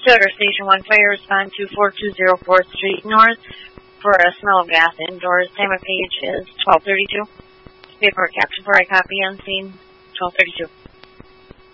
Sugar Station 1 fire, respond to 4204 Street North for a smell of gas indoors. Time of page is 12:32. Paper caption for I copy on scene 12:32.